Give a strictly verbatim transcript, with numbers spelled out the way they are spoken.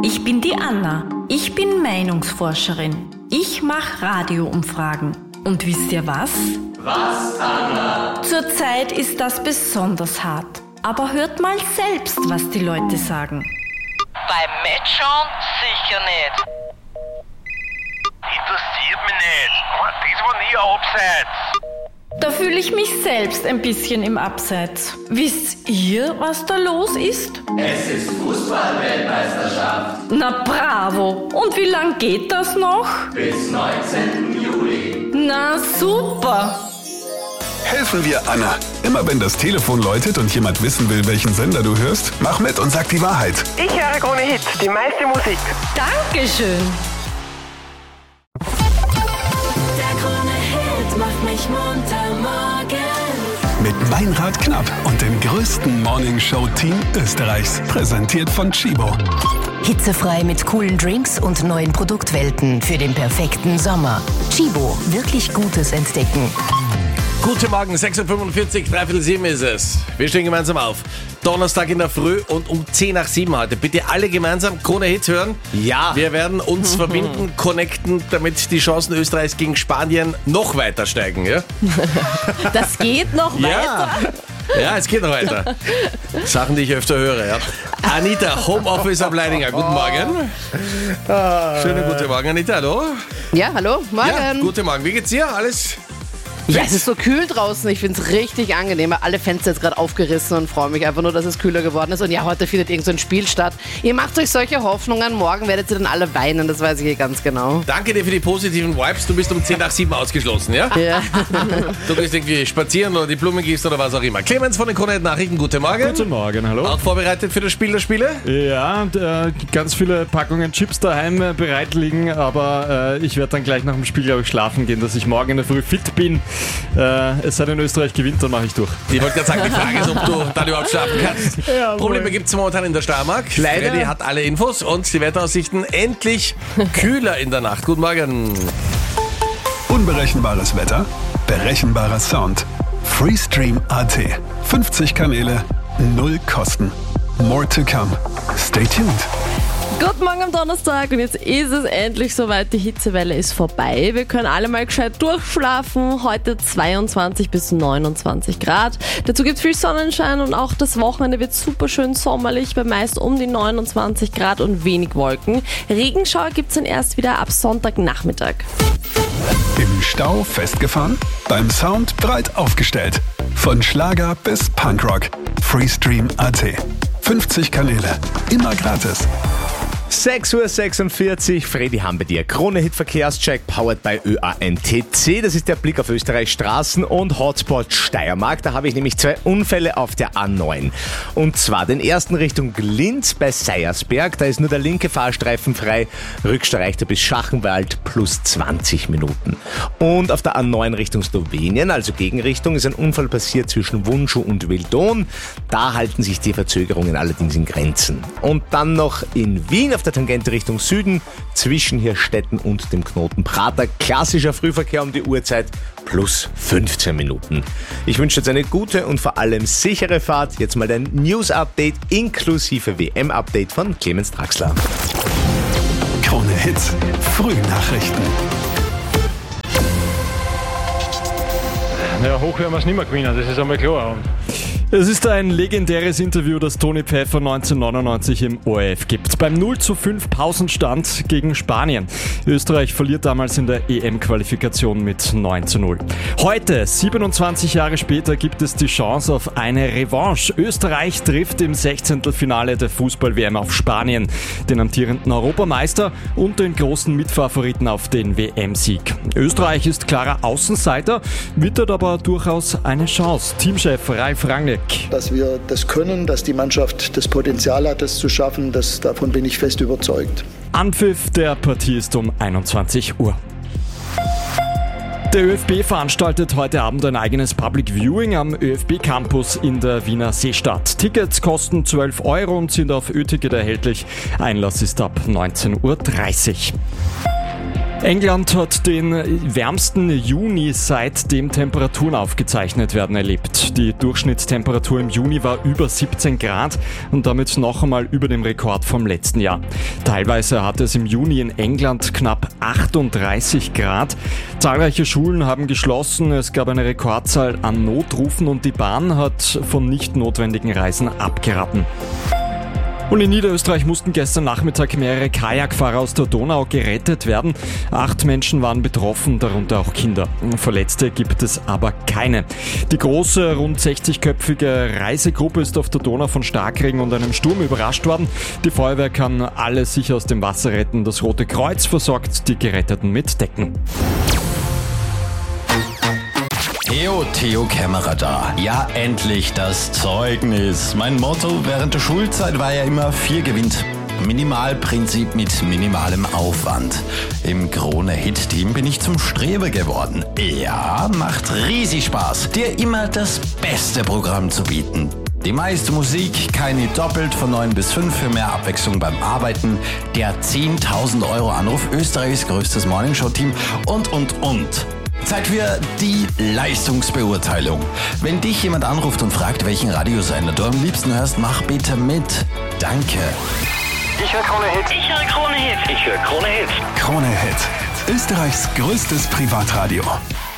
ich bin die Anna. Ich bin Meinungsforscherin. Ich mache Radioumfragen. Und wisst ihr was? Was, Anna? Zurzeit ist das besonders hart. Aber hört mal selbst, was die Leute sagen. Beim Matchschauen sicher nicht. Interessiert mich nicht. Das war nie ein Abseits. Da fühle ich mich selbst ein bisschen im Abseits. Wisst ihr, was da los ist? Es ist Fußball-Weltmeisterschaft. Na bravo! Und wie lang geht das noch? Bis neunzehnten Juli. Na super! Helfen wir Anna. Immer wenn das Telefon läutet und jemand wissen will, welchen Sender du hörst, mach mit und sag die Wahrheit. Ich höre Krone Hit, die meiste Musik. Dankeschön! Der Krone-Hit macht mich munter morgens. Mit Meinrad Knapp und dem größten Morning-Show-Team Österreichs. Präsentiert von Chibo. Hitzefrei mit coolen Drinks und neuen Produktwelten für den perfekten Sommer. Chibo, wirklich Gutes entdecken. Guten Morgen, sechs Uhr fünfundvierzig, dreiviertel sieben ist es. Wir stehen gemeinsam auf. Donnerstag in der Früh und um zehn nach sieben heute. Bitte alle gemeinsam Krone Hit hören. Ja. Wir werden uns verbinden, connecten, damit die Chancen Österreichs gegen Spanien noch weiter steigen. Ja? Das geht noch Ja. weiter. Ja, es geht noch weiter. Sachen, die ich öfter höre. Ja. Anita, Homeoffice am Leidinger. Guten Morgen. Schönen guten Morgen, Anita. Hallo. Ja, hallo, morgen. Ja, guten Morgen. Wie geht's dir? Alles? Ja, es ist so kühl draußen. Ich finde es richtig angenehm. Alle Fenster jetzt gerade aufgerissen und freue mich einfach nur, dass es kühler geworden ist. Und ja, heute findet irgend so ein Spiel statt. Ihr macht euch solche Hoffnungen. Morgen werdet ihr dann alle weinen. Das weiß ich eh ganz genau. Danke dir für die positiven Vibes. Du bist um zehn nach sieben ausgeschlossen, ja? Ja. Du bist irgendwie spazieren oder die Blumen gießt oder was auch immer. Clemens von den Krone Hit Nachrichten, guten Morgen. Guten Morgen, hallo. Auch vorbereitet für das Spiel der Spiele? Ja, und, äh, ganz viele Packungen Chips daheim äh, bereit liegen, aber äh, ich werde dann gleich nach dem Spiel, glaube ich, schlafen gehen, dass ich morgen in der Früh fit bin. Äh, es sei denn, Österreich gewinnt, dann mache ich durch. Ich wollte gerade sagen, die Frage ist, ob du dann überhaupt schlafen kannst. Ja, Probleme gibt es momentan in der Steiermark. Leider. Freddy hat alle Infos und die Wetteraussichten endlich kühler in der Nacht. Guten Morgen. Unberechenbares Wetter, berechenbarer Sound. Freestream Punkt a t. fünfzig Kanäle, null Kosten. More to come. Stay tuned. Guten Morgen am Donnerstag und jetzt ist es endlich soweit. Die Hitzewelle ist vorbei. Wir können alle mal gescheit durchschlafen. Heute zweiundzwanzig bis neunundzwanzig Grad. Dazu gibt es viel Sonnenschein und auch das Wochenende wird super schön sommerlich bei meist um die neunundzwanzig Grad und wenig Wolken. Regenschauer gibt es dann erst wieder ab Sonntagnachmittag. Im Stau festgefahren? Beim Sound breit aufgestellt. Von Schlager bis Punkrock. Freestream Punkt a t. fünfzig Kanäle. Immer gratis. sechs Uhr sechsundvierzig, Freddy haben bei dir. Krone-Hit Verkehrscheck, powered by Ö A N T C. Das ist der Blick auf Österreichs Straßen und Hotspot Steiermark. Da habe ich nämlich zwei Unfälle auf der A neun. Und zwar den ersten Richtung Linz bei Seiersberg. Da ist nur der linke Fahrstreifen frei. Rückstau reicht er bis Schachenwald plus zwanzig Minuten. Und auf der A neun Richtung Slowenien, also Gegenrichtung, ist ein Unfall passiert zwischen Wunschow und Wildon. Da halten sich die Verzögerungen allerdings in Grenzen. Und dann noch in Wien auf der Tangente Richtung Süden, zwischen Hirstetten und dem Knoten Prater. Klassischer Frühverkehr um die Uhrzeit, plus fünfzehn Minuten. Ich wünsche jetzt eine gute und vor allem sichere Fahrt. Jetzt mal ein News-Update inklusive W M-Update von Clemens Draxler. Krone Hits, Frühnachrichten. Ja, hoch werden wir es nicht mehr gewinnen, das ist einmal klar. Es ist ein legendäres Interview, das Toni Pfeffer neunzehnhundertneunundneunzig im O R F gibt. Beim null zu fünf Pausenstand gegen Spanien. Österreich verliert damals in der E M-Qualifikation mit neun zu null. Heute, siebenundzwanzig Jahre später, gibt es die Chance auf eine Revanche. Österreich trifft im Sechzehntelfinale der Fußball-W M auf Spanien, den amtierenden Europameister und den großen Mitfavoriten auf den W M-Sieg. Österreich ist klarer Außenseiter, wittert aber durchaus eine Chance. Teamchef Ralf Rangnick. Dass wir das können, dass die Mannschaft das Potenzial hat, das zu schaffen, das, davon bin ich fest überzeugt. Anpfiff der Partie ist um einundzwanzig Uhr. Der ÖFB veranstaltet heute Abend ein eigenes Public Viewing am ÖFB Campus in der Wiener Seestadt. Tickets kosten zwölf Euro und sind auf Ö-Ticket erhältlich. Einlass ist ab neunzehn Uhr dreißig. England hat den wärmsten Juni, seitdem Temperaturen aufgezeichnet werden, erlebt. Die Durchschnittstemperatur im Juni war über siebzehn Grad und damit noch einmal über dem Rekord vom letzten Jahr. Teilweise hatte es im Juni in England knapp achtunddreißig Grad. Zahlreiche Schulen haben geschlossen, es gab eine Rekordzahl an Notrufen und die Bahn hat von nicht notwendigen Reisen abgeraten. Und in Niederösterreich mussten gestern Nachmittag mehrere Kajakfahrer aus der Donau gerettet werden. Acht Menschen waren betroffen, darunter auch Kinder. Verletzte gibt es aber keine. Die große, rund sechzigköpfige Reisegruppe ist auf der Donau von Starkregen und einem Sturm überrascht worden. Die Feuerwehr kann alle sicher aus dem Wasser retten. Das Rote Kreuz versorgt die Geretteten mit Decken. Theo, Theo Kämmerer da. Ja, endlich das Zeugnis. Mein Motto während der Schulzeit war ja immer vier gewinnt. Minimalprinzip mit minimalem Aufwand. Im Krone-Hit-Team bin ich zum Streber geworden. Ja, macht riesig Spaß, dir immer das beste Programm zu bieten. Die meiste Musik, keine doppelt von neun bis fünf für mehr Abwechslung beim Arbeiten, der zehntausend Euro Anruf, Österreichs größtes Morningshow-Team und, und, und. Zeit für die Leistungsbeurteilung. Wenn dich jemand anruft und fragt, welchen Radiosender du am liebsten hörst, mach bitte mit. Danke. Ich höre Krone Hit. Ich höre Krone Hit. Ich höre Krone Hit. Krone Hit. Österreichs größtes Privatradio.